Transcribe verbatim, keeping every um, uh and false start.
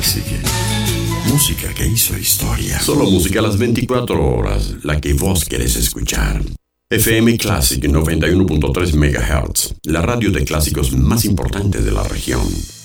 Classic. Música que hizo historia. Solo música a las veinticuatro horas, la que vos querés escuchar. F M Classic noventa y uno punto tres megahertz, la radio de clásicos más importante de la región.